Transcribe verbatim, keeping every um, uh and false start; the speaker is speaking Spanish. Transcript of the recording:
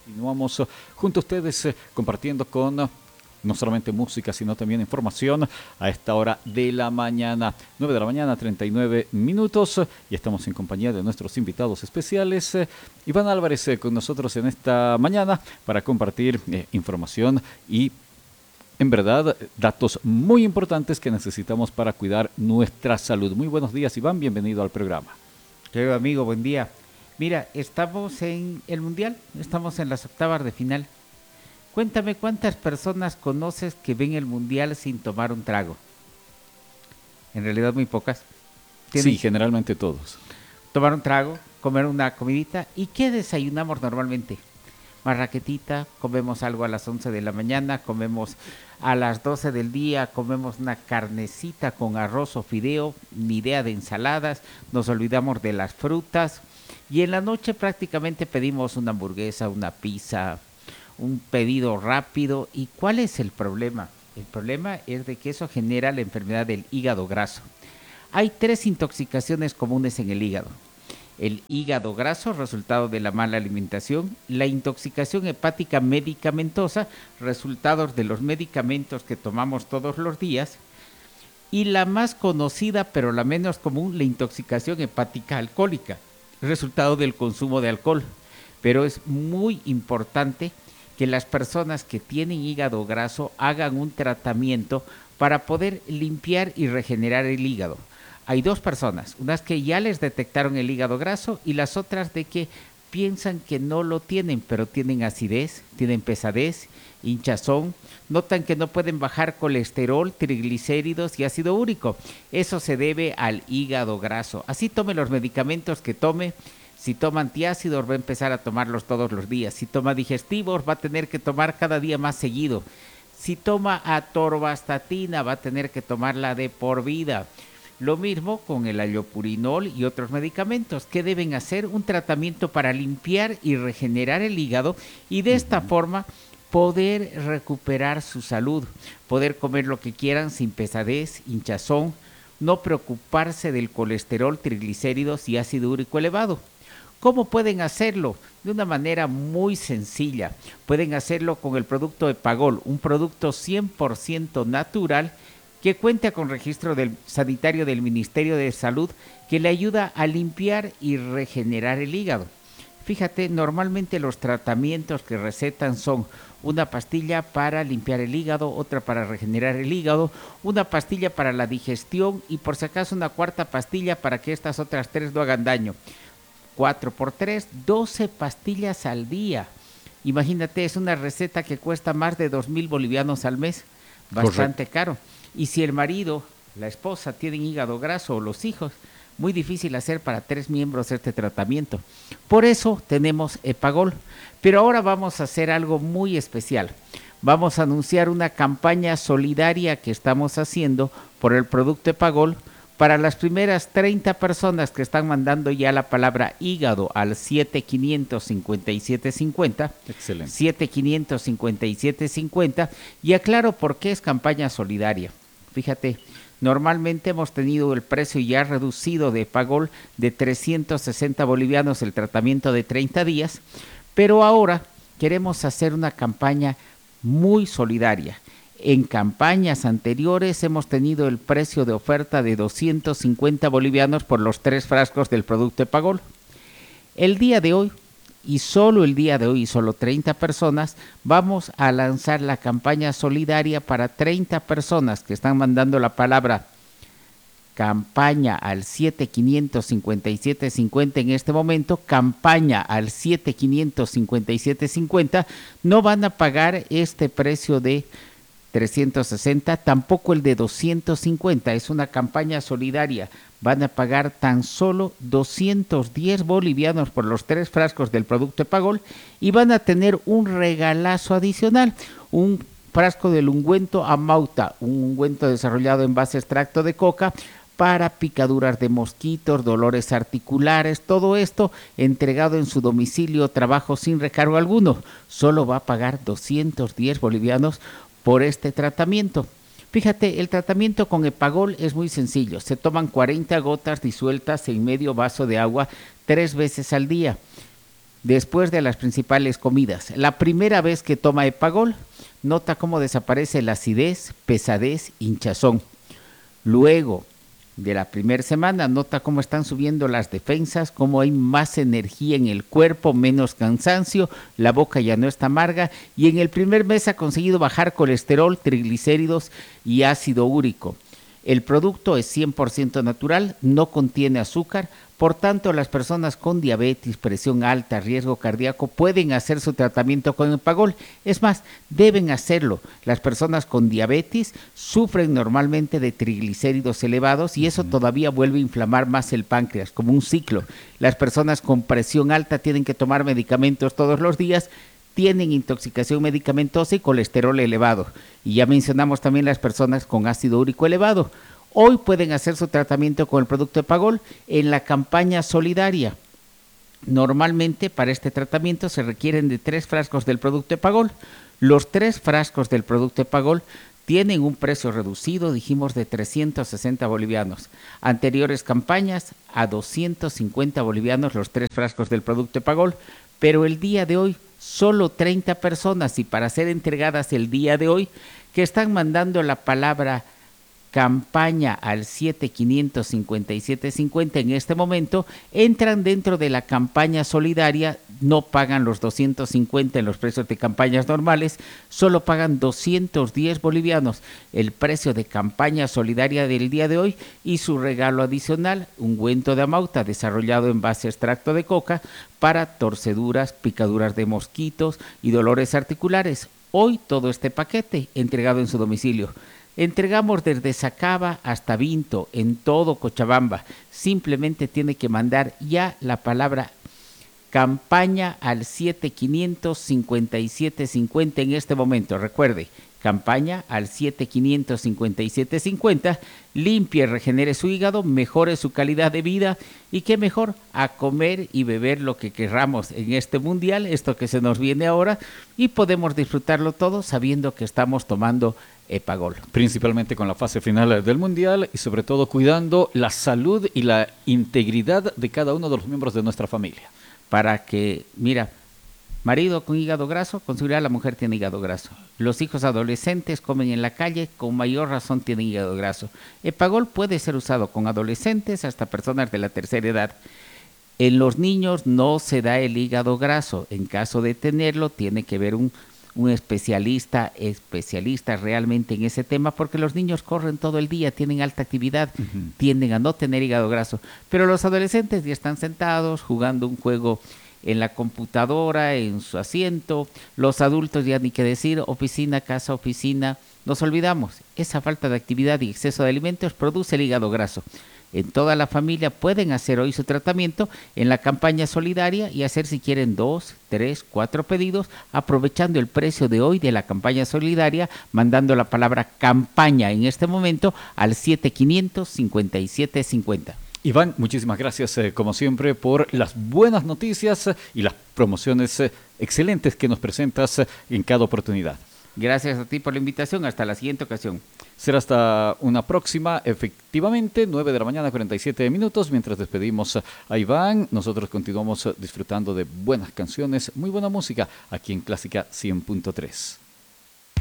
Continuamos eh, junto a ustedes eh, compartiendo con eh, no solamente música, sino también información a esta hora de la mañana. nueve de la mañana, treinta y nueve minutos. eh, Y estamos en compañía de nuestros invitados especiales. eh, Iván Álvarez eh, con nosotros en esta mañana para compartir eh, información y, en verdad, datos muy importantes que necesitamos para cuidar nuestra salud. Muy buenos días, Iván. Bienvenido al programa. Querido amigo, buen día. Mira, estamos en el Mundial, estamos en las octavas de final. Cuéntame cuántas personas conoces que ven el Mundial sin tomar un trago. En realidad muy pocas. Sí, generalmente todos. Tomar un trago, comer una comidita. ¿Y qué desayunamos normalmente? Marraquetita, comemos algo a las once de la mañana, comemos a las doce del día, comemos una carnecita con arroz o fideo, ni idea de ensaladas, nos olvidamos de las frutas y en la noche prácticamente pedimos una hamburguesa, una pizza, un pedido rápido. ¿Y cuál es el problema? El problema es de que eso genera la enfermedad del hígado graso. Hay tres intoxicaciones comunes en el hígado. El hígado graso, resultado de la mala alimentación; la intoxicación hepática medicamentosa, resultados de los medicamentos que tomamos todos los días; y la más conocida, pero la menos común, la intoxicación hepática alcohólica, resultado del consumo de alcohol. Pero es muy importante que las personas que tienen hígado graso hagan un tratamiento para poder limpiar y regenerar el hígado. Hay dos personas, unas que ya les detectaron el hígado graso y las otras de que piensan que no lo tienen, pero tienen acidez, tienen pesadez, hinchazón, notan que no pueden bajar colesterol, triglicéridos y ácido úrico. Eso se debe al hígado graso. Así tome los medicamentos que tome. Si toma antiácidos va a empezar a tomarlos todos los días. Si toma digestivos va a tener que tomar cada día más seguido. Si toma atorvastatina va a tener que tomarla de por vida. Lo mismo con el allopurinol y otros medicamentos. ¿Qué deben hacer? Un tratamiento para limpiar y regenerar el hígado y de esta forma poder recuperar su salud, poder comer lo que quieran sin pesadez, hinchazón, no preocuparse del colesterol, triglicéridos y ácido úrico elevado. ¿Cómo pueden hacerlo? De una manera muy sencilla. Pueden hacerlo con el producto Epagol, un producto cien por ciento natural que cuenta con registro del sanitario del Ministerio de Salud, que le ayuda a limpiar y regenerar el hígado. Fíjate, normalmente los tratamientos que recetan son una pastilla para limpiar el hígado, otra para regenerar el hígado, una pastilla para la digestión y por si acaso una cuarta pastilla para que estas otras tres no hagan daño. Cuatro por tres, doce pastillas al día. Imagínate, es una receta que cuesta más de dos mil bolivianos al mes, bastante Correcto. Caro. Y si el marido, la esposa tienen hígado graso o los hijos, muy difícil hacer para tres miembros este tratamiento. Por eso tenemos Epagol. Pero ahora vamos a hacer algo muy especial. Vamos a anunciar una campaña solidaria que estamos haciendo por el producto Epagol para las primeras treinta personas que están mandando ya la palabra hígado al siete quinientos cincuenta y siete cincuenta. Excelente. siete quinientos cincuenta y siete cincuenta. Y aclaro por qué es campaña solidaria. Fíjate, normalmente hemos tenido el precio ya reducido de Epagol de trescientos sesenta bolivianos el tratamiento de treinta días, pero ahora queremos hacer una campaña muy solidaria. En campañas anteriores hemos tenido el precio de oferta de doscientos cincuenta bolivianos por los tres frascos del producto Epagol. El día de hoy, y solo el día de hoy, solo treinta personas, vamos a lanzar la campaña solidaria para treinta personas que están mandando la palabra campaña al siete quinientos cincuenta y siete cincuenta en este momento, campaña al siete quinientos cincuenta y siete cincuenta, no van a pagar este precio de trescientos sesenta, tampoco el de doscientos cincuenta, es una campaña solidaria. Van a pagar tan solo doscientos diez bolivianos por los tres frascos del producto Epagol y van a tener un regalazo adicional, un frasco del ungüento Amauta, un ungüento desarrollado en base a extracto de coca para picaduras de mosquitos, dolores articulares, todo esto entregado en su domicilio, trabajo sin recargo alguno. Solo va a pagar doscientos diez bolivianos por este tratamiento. Fíjate, el tratamiento con Epagol es muy sencillo. Se toman cuarenta gotas disueltas en medio vaso de agua tres veces al día. después de las principales comidas. La primera vez que toma Epagol, nota cómo desaparece la acidez, pesadez, hinchazón. Luego de la primera semana, nota cómo están subiendo las defensas, cómo hay más energía en el cuerpo, menos cansancio, la boca ya no está amarga, y en el primer mes ha conseguido bajar colesterol, triglicéridos y ácido úrico. El producto es cien por ciento natural, no contiene azúcar, por tanto las personas con diabetes, presión alta, riesgo cardíaco pueden hacer su tratamiento con Epagol. Es más, deben hacerlo. Las personas con diabetes sufren normalmente de triglicéridos elevados y eso todavía vuelve a inflamar más el páncreas, como un ciclo. Las personas con presión alta tienen que tomar medicamentos todos los días, tienen intoxicación medicamentosa y colesterol elevado. Y ya mencionamos también las personas con ácido úrico elevado. Hoy pueden hacer su tratamiento con el producto Epagol en la campaña solidaria. Normalmente para este tratamiento se requieren de tres frascos del producto Epagol. Los tres frascos del producto Epagol tienen un precio reducido, dijimos, de trescientos sesenta bolivianos. Anteriores campañas a doscientos cincuenta bolivianos los tres frascos del producto Epagol, pero el día de hoy solo treinta personas, y para ser entregadas el día de hoy, que están mandando la palabra campaña al siete quinientos cincuenta y siete cincuenta en este momento, entran dentro de la campaña solidaria, no pagan los doscientos cincuenta en los precios de campañas normales, solo pagan doscientos diez bolivianos, el precio de campaña solidaria del día de hoy, y su regalo adicional, ungüento de amauta desarrollado en base a extracto de coca para torceduras, picaduras de mosquitos y dolores articulares. Hoy todo este paquete entregado en su domicilio. Entregamos desde Sacaba hasta Vinto, en todo Cochabamba. Simplemente tiene que mandar ya la palabra campaña al siete quinientos cincuenta y siete cincuenta en este momento. Recuerde, campaña al siete quinientos cincuenta y siete cincuenta, limpie, regenere su hígado, mejore su calidad de vida, y qué mejor a comer y beber lo que querramos en este mundial, esto que se nos viene ahora, y podemos disfrutarlo todo sabiendo que estamos tomando Epagol. Principalmente con la fase final del mundial y sobre todo cuidando la salud y la integridad de cada uno de los miembros de nuestra familia. Para que, mira, marido con hígado graso, con seguridad la mujer tiene hígado graso. Los hijos adolescentes comen en la calle, con mayor razón tienen hígado graso. Epagol puede ser usado con adolescentes hasta personas de la tercera edad. En los niños no se da el hígado graso. En caso de tenerlo, tiene que ver un, un especialista, especialista realmente en ese tema, porque los niños corren todo el día, tienen alta actividad, uh-huh. tienden a no tener hígado graso. Pero los adolescentes ya están sentados jugando un juego en la computadora, en su asiento. Los adultos ya ni qué decir, oficina, casa, oficina. Nos olvidamos, esa falta de actividad y exceso de alimentos produce el hígado graso. En toda la familia pueden hacer hoy su tratamiento en la campaña solidaria y hacer, si quieren, dos, tres, cuatro pedidos, aprovechando el precio de hoy de la campaña solidaria, mandando la palabra campaña en este momento al siete quinientos cincuenta y siete cincuenta. Iván, muchísimas gracias eh, como siempre por las buenas noticias eh, y las promociones eh, excelentes que nos presentas eh, en cada oportunidad. Gracias a ti por la invitación. Hasta la siguiente ocasión. Será hasta una próxima, efectivamente, nueve de la mañana, cuarenta y siete minutos. Mientras despedimos a Iván, nosotros continuamos disfrutando de buenas canciones, muy buena música aquí en Clásica cien punto tres.